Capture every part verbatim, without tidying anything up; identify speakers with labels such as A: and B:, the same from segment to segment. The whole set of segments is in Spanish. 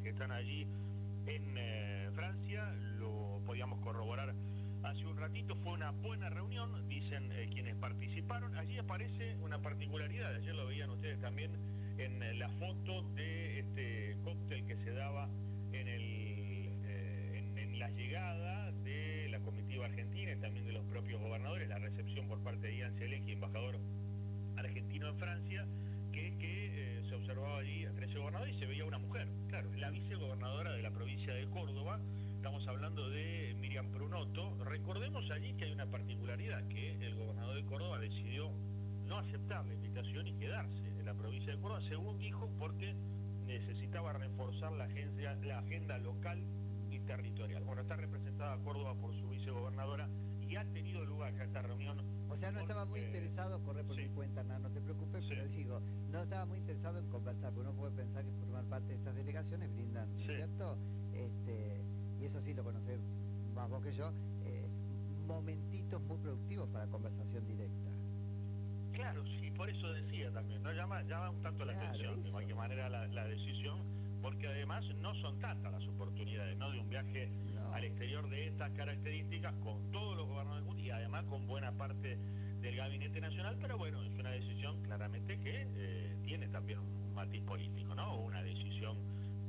A: que están allí en eh, Francia, lo podíamos corroborar hace un ratito. Fue una buena reunión, dicen eh, quienes participaron. Allí aparece una particularidad, ayer lo veían ustedes también en la foto de este cóctel que se daba en, el, eh, en, en la llegada de la comitiva argentina y también de los propios gobernadores, la recepción por parte de Ian Zelensky, embajador argentino en Francia, que, que eh, se observaba allí a trece gobernadores y se veía una mujer, claro, la vicegobernadora de la provincia de Córdoba. Estamos hablando de Miriam Prunoto. Recordemos allí que hay una particularidad, que el gobernador de Córdoba decidió no aceptar la invitación y quedarse en la provincia de Córdoba, según dijo, porque necesitaba reforzar la, agencia, la agenda local y territorial. Bueno, está representada Córdoba por su vicegobernadora y ha tenido lugar ya esta reunión.
B: O sea, no
A: con,
B: estaba muy
A: eh,
B: interesado, corre por
A: sí.
B: mi cuenta, no, no te preocupes,
A: Sí.
B: pero digo, no estaba muy interesado en conversar, porque uno puede pensar que formar parte de estas delegaciones brindan, ¿no es
A: Sí.
B: cierto? Este, y eso sí lo conocés más vos que yo, eh, momentitos muy productivos para conversación directa.
A: Claro, sí, por eso decía también, ¿no? Llama, llama un tanto
B: Claro,
A: la atención,
B: eso.
A: de cualquier manera, la, la decisión, porque además no son tantas las oportunidades, ¿no? De un viaje
B: No.
A: al exterior de estas características, con todos los gobernadores del mundo y además con buena parte del gabinete nacional, pero bueno, es una decisión claramente que eh, tiene también un matiz político, ¿no? Una decisión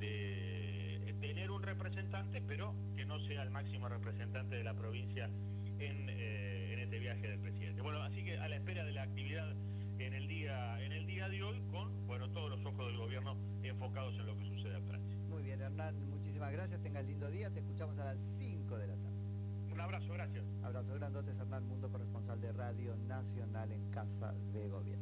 A: de tener un representante, pero que no sea el máximo representante de la provincia en, eh, en este viaje del presidente. Bueno, así que a la espera de la actividad en el día en el día de hoy, con bueno todos los ojos del gobierno enfocados en lo que sucede en Francia.
B: Muy bien, Hernán, muchísimas gracias, tenga lindo día, te escuchamos a las cinco de la tarde.
A: Un abrazo, gracias.
B: Abrazo grandote, Hernán Mundo, corresponsal de Radio Nacional en Casa de Gobierno.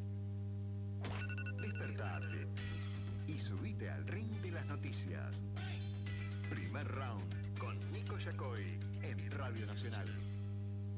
C: Despertate y subite al ring de las noticias. Primer round con Nico Yacoy en Radio Nacional.